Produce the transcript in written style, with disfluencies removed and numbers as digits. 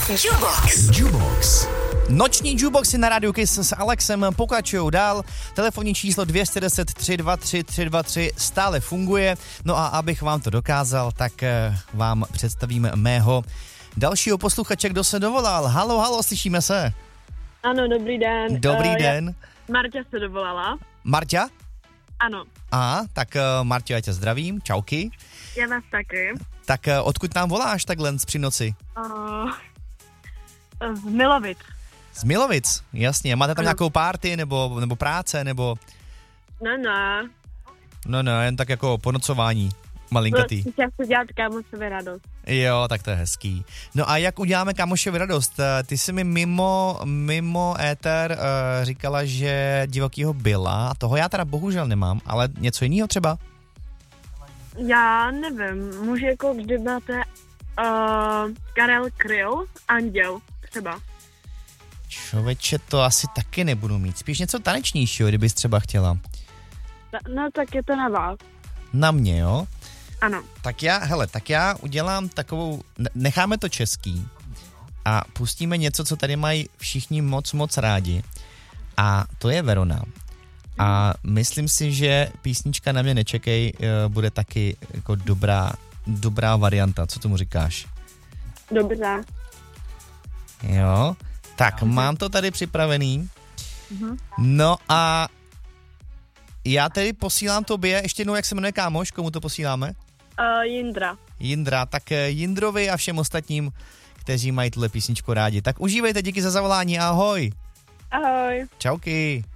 Jukebox. Noční jukeboxy na rádiu Kiss s Alexem pokračují dál. Telefonní číslo 210 323 323 stále funguje. No a abych vám to dokázal, tak vám představím mého dalšího posluchače, kdo se dovolal. Halo, slyšíme se? Ano, dobrý den. Dobrý den. Marťa se dovolala. Marťa? Ano. Tak Marťo, já tě zdravím, čauky. Já vás taky. Tak odkud nám voláš takhle při noci? Z Milovic. Z Milovic, jasně. Máte tam nějakou party nebo práce, nebo... No, jen tak jako ponocování malinkatý. Chtěla si dělat kámošovi radost. Jo, tak to je hezký. No a jak uděláme kámošovi radost? Ty jsi mi mimo éter říkala, že divokýho byla, a toho já teda bohužel nemám, ale něco jiného třeba? Já nevím, může jako kdy máte Karel Kryl, Anděl třeba. Člověče, to asi taky nebudu mít. Spíš něco tanečnějšího, kdybys třeba chtěla. No tak je to na vás. Na mě, jo? Ano. Tak já udělám takovou, necháme to český a pustíme něco, co tady mají všichni moc rádi. A to je Verona. A myslím si, že písnička Na mě nečekej bude taky jako dobrá varianta. Co tomu říkáš? Dobrá. Jo, tak mám to tady připravený. No a já tedy posílám tobě, ještě jednou, jak se jmenuje kámoš, komu to posíláme? Jindra, tak Jindrovi a všem ostatním, kteří mají tuhle písničku rádi. Tak užívejte, díky za zavolání, ahoj. Ahoj. Čauky.